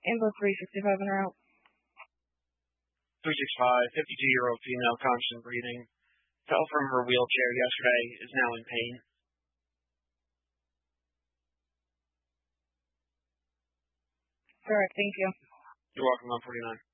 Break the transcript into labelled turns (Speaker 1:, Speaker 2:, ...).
Speaker 1: Info 365 en route.
Speaker 2: 365, 52-year-old female, constant breathing, fell from her wheelchair yesterday, is now in pain.
Speaker 1: Correct, thank you.
Speaker 2: You're welcome, 149.